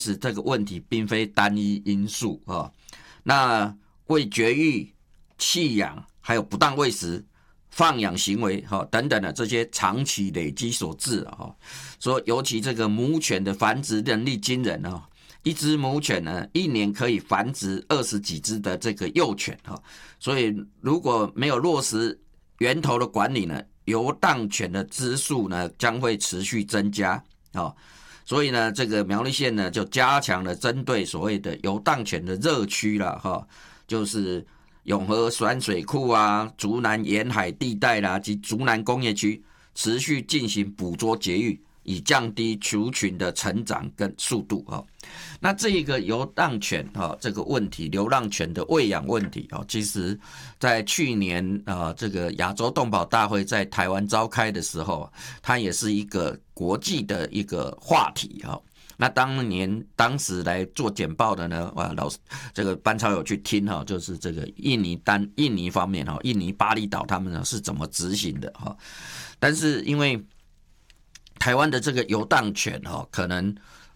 是这个问题并非单一因素啊。那为绝育、弃养，还有不当喂食、放养行为等等的这些长期累积所致说尤其这个母犬的繁殖能力惊人一只母犬呢一年可以繁殖20几只的这个幼犬所以如果没有落实源头的管理呢，游荡犬的只数呢将会持续增加所以呢，这个苗栗县呢就加强了针对所谓的游荡犬的热区啦就是永和酸水库啊、竹南沿海地带啦及竹南工业区，持续进行捕捉节育，以降低族群的成长跟速度那这个游荡犬这个问题，流浪犬的喂养问题其实在去年这个亚洲动保大会在台湾召开的时候，它也是一个国际的一个话题那当时来做简报的呢，这个班超有去听就是这个印尼方面印尼巴厘岛他们呢是怎么执行的但是因为台湾的这个游荡犬可能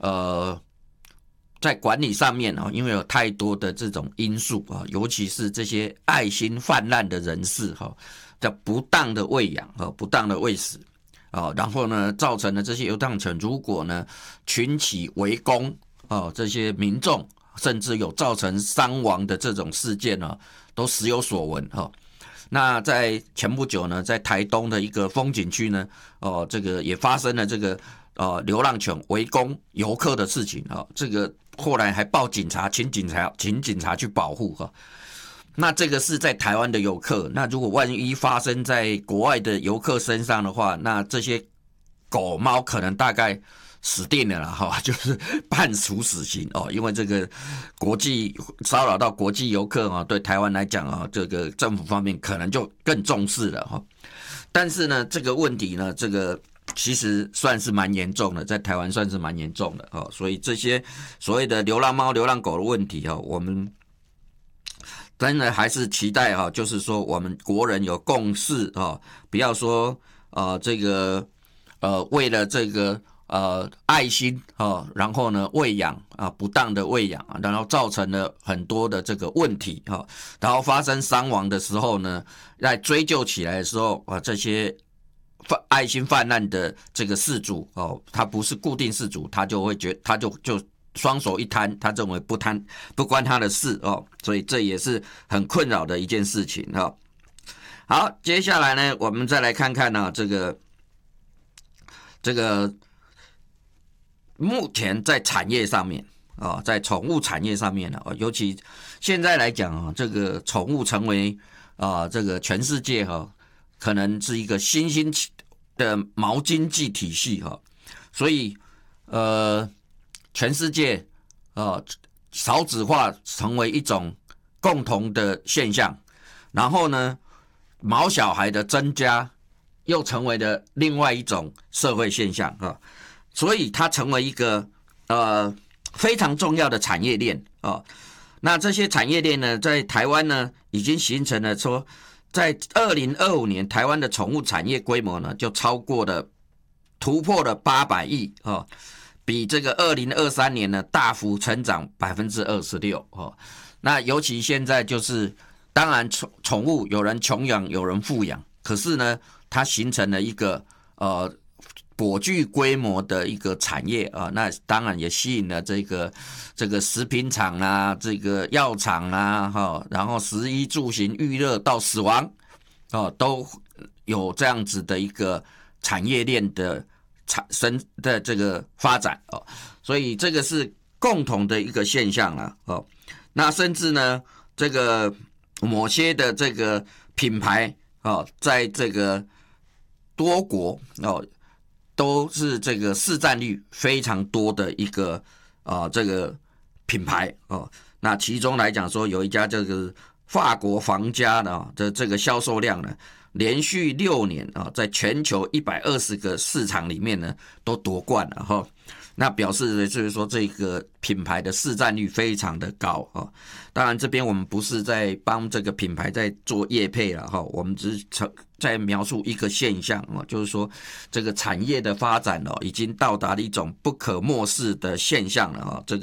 在管理上面因为有太多的这种因素尤其是这些爱心泛滥的人士叫不当的喂养不当的喂食然后呢造成了这些游荡犬如果呢群起围攻这些民众，甚至有造成伤亡的这种事件都时有所闻那在前不久呢，在台东的一个风景区呢这个也发生了这个流浪犬围攻游客的事情这个后来还报警察，请警察去保护那这个是在台湾的游客，那如果万一发生在国外的游客身上的话，那这些狗猫可能大概死定了啦就是判处死刑因为这个国际骚扰到国际游客对台湾来讲这个政府方面可能就更重视了但是呢这个问题呢这个其实算是蛮严重的，在台湾算是蛮严重的所以这些所谓的流浪猫、流浪狗的问题我们真的还是期待就是说我们国人有共识不要说这个为了这个爱心然后呢喂养不当的喂养然后造成了很多的这个问题然后发生伤亡的时候呢，在追究起来的时候这些爱心泛滥的这个事主他不是固定事主，他就会他就双手一摊，他认为不关他的事所以这也是很困扰的一件事情好，接下来呢，我们再来看看这个目前在产业上面在宠物产业上面尤其现在来讲这个宠物成为这个全世界可能是一个新兴的毛经济体系所以全世界少子化成为一种共同的现象，然后呢毛小孩的增加又成为了另外一种社会现象所以它成为一个非常重要的产业链那这些产业链呢，在台湾呢已经形成了说，在2025年台湾的宠物产业规模呢就突破了800亿比这个2023年呢大幅成长26%那尤其现在就是当然宠物有人穷养有人富养，可是呢它形成了一个颇具规模的一个产业那当然也吸引了这个食品厂啦、这个药厂啦然后食衣住行娱乐到死亡都有这样子的一个产业链的这个发展所以这个是共同的一个现象啦那甚至呢这个某些的这个品牌在这个多国都是这个市占率非常多的一个这个品牌那其中来讲说有一家这个法国房家的这个销售量呢连续6年在全球120个市场里面呢都夺冠了那表示就是说这个品牌的市占率非常的高当然这边我们不是在帮这个品牌在做业配了我们只是在描述一个现象就是说这个产业的发展已经到达了一种不可漠视的现象了这个